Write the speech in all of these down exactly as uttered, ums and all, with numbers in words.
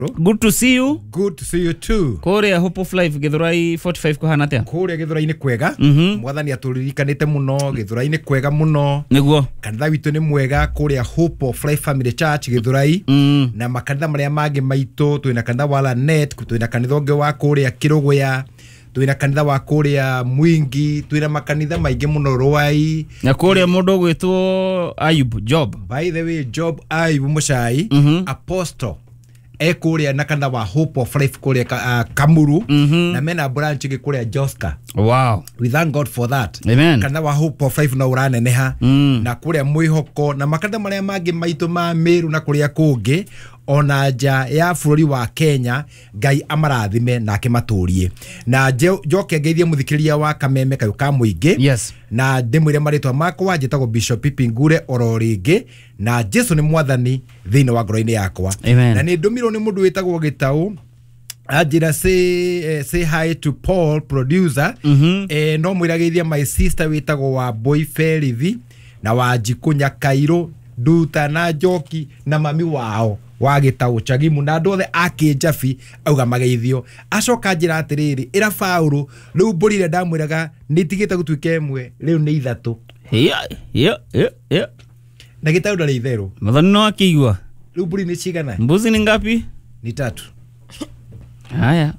Good to see you. Good to see you too. Kore Hope of Life Githurai forty-five kuhana atia? Kore Githurai ni kwega. Mhm. Mwathani aturikanite muno, Githurai ni kwega muno. Niguo. Kanitha witu ni mwega kore Hope of Life Family Church Githurai. Mm. Na makanitha maria mangi maito, twina kanitha wala net, twina kanitha unge wa kore Kirogoya, twina kanitha wa kore Mwingi, twina makanitha maingi muno Rwai. Na kore mundu gwitwo Ayub Job. By the way, Job Ayub Muchai, mm -hmm. Apostle ekuria na kanitha wa Hope of Life kuria ka, uh, Kamuru mm -hmm. na mena branch ge kuria Joska. Wow. We thank God for that. Amen. Kanitha wa Hope of Life na uraneneha mm. na kuria Mwihoko na makanitha maria mangi maitu ma Meru na kuria kungi ona nja ya bururi wa Kenya. Ngai amarathime na akimaturie na njoke ngeithie muthikiriria wa Kameme kayo ka muingi. Yes. Na ndimwire maritwa makwa njitagwo Bishop Pipi Ngure oro ringi na Jesu ni mwathani thiini wa ngoro-ini yakwa. Amen. Na ni ndumirwo ni mundu witagwo Gitau ajira say uh, say hi to Paul producer. mm -hmm. eh, no mwirageithia my sister witagwo wa Boy Ferithi na wa Jikunya Kairo Duta na Joki na mami wao wa Gitau Chagimu na ndothe akinjabi auga mageithio acoka njira atiriri ira Paulo riu mburire ndamwiraga nitigite gutwike imwe riu ni ithatu. Yeah, yeah, yeah, yeah. Na Gitau ndari itheru Mathani no akigwa riu mburi ni cigana? Mbuzi ni ngapi? Ni tatu. Haya.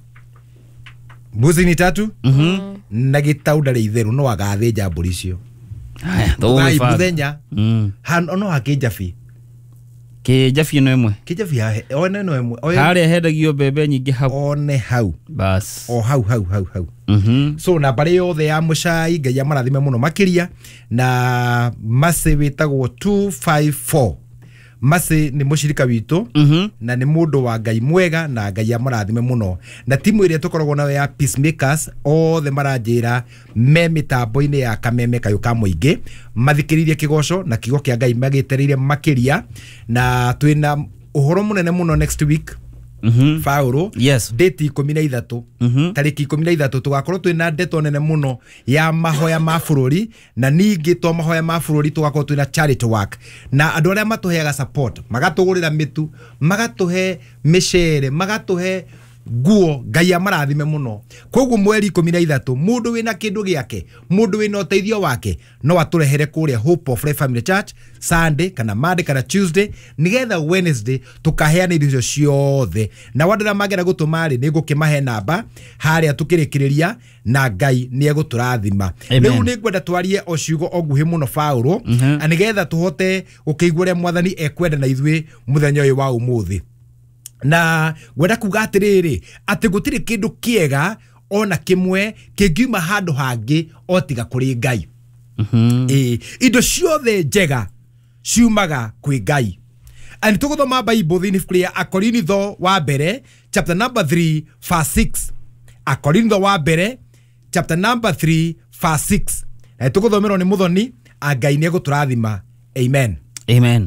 Mbuzi ni tatu. Mhm. Mm na Gitau ndari itheru no agathinja mburi icio. Haya, though muthenya mm han ono akinjabi ke jafi no emwe kijabi ha one no emwe hare hedagio bebe nyingi hau one hau bas o hau hau hau hau. mhm. So na bare yothe ya Muchai Ngai amarathime muno makiria na Mase witagwo two five four. Mase ni mushirika witu mm -hmm. na ni mundu wa Ngai mwega na Ngai amarathime muno na timu iria tukoragwo nayo ya Peacemakers othe maranjira me mitambo-ini ya Kameme kayo ka muingi mathikiririe kigoco na kigo kia Ngai magitereire makiria na twina uhoro munene muno next week. Mhm. Paulo. Yes. Date ikumi na ithatu. Mhm. Tariki ikumi na ithatu tugakorwo twina ndeto nene muno ya mahoya ma bururi na ningi to mahoya ma bururi tugakorwo twina charity work na andu aria matuheaga support magatugurira mitu magatuhe michere magatuhe nguo Ngai amarathime muno. Koguo mweri ikumi na ithatu mundu wina kindu giake mundu wina uteithio wake no aturehere kuria Hope of Life Family Church Sunday kana Monday kana Tuesday nigetha Wednesday tukaheana irio ciothe na wadira magera gutumari ni ngukimahe namba haria tukirikiriria na Ngai ni eguturathima. Riu ni ngwenda twarie o ciugo oguhi muno Paulo mm -hmm. anigetha tuhote ukigwa ria mwathani ekwenda na ithwe muthenya uyu wa umuthi na gwenda kuga atiriri ati gutiri kindu kiega ona kimwe kingiuma handu hangi otiga kuri Ngai. Mhm. Eh, indo ciothe njega ciumaga kwi Ngai. Ani tuguthoma Bible thini kuria Akorintho wa mbere chapter number three verse six. Akorintho wa mbere chapter number three verse six. Na tuguthomerwo ni muthoni Ngai ni eguturathima. Amen. Amen.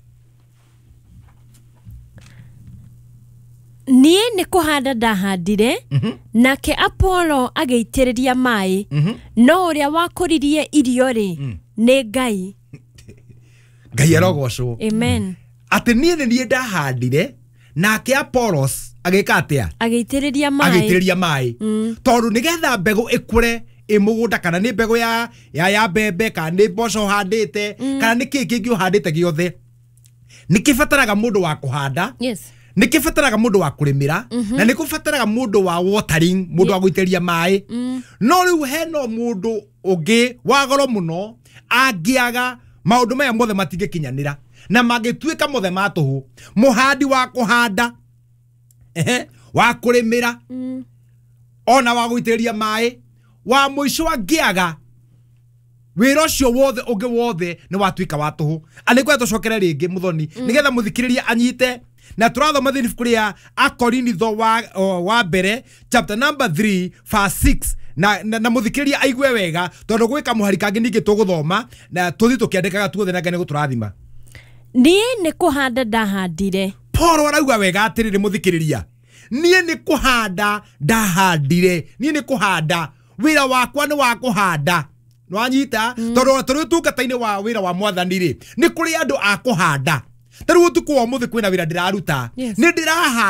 Nie ni kuhanda ndahandire mm -hmm. nake Apollo ageitiriria mai mm -hmm. no uria wakuririe irio ri mm. ni Ngai. Ngai arogocwo. Amen. Ati nie ni nie ndahandire nake Apollos ageka atia ageitiriria mai ageitiriria mai mm. tondu nigetha mbegu ikure imugunda kana ni mbegu ya ya ya bebe kana ni mboco handite mm. kana ni kiki kingi handite giothe nikibataraga mundu wa kuhanda. Yes. Nikibataraga mundu wa kurimira mm -hmm. na nikubataraga mundu wa watering mundu yeah. wa guiteria mai mm. no riu heno mundu ungi wa goro muno angiaga maundu maya mothe matingikinyanira na magituika mothe matuhu muhandi wa kuhanda ehe wa kurimira mm. ona wa guiteria mai wa muico angiaga wira ucio wothe ungi wothe ni watuika watuhu anikwa tucokere ringi muthoni mm. nigetha muthikiriria anyite na turathoma thini kuria Akorintho wa wa mbere chapter number three verse six na na, na muthikiriria aigue wega tondu gwika muharikangi ningi tuguthoma na tuthi tukiandikaga tuothe na Ngai ni guturathima. Nie ni kuhanda ndahandire. Paul arauga wega atiriri muthikiriria nie ni kuhanda ndahandire nie ni kuhanda wira wakwa ni wa kuhanda no anyita mm. tondu turi tungata-ini wa wira wa mwathani ri ni kuri andu a kuhanda taru utuku wa muthi kwina wira ndiraruta Yes. ni ndiraha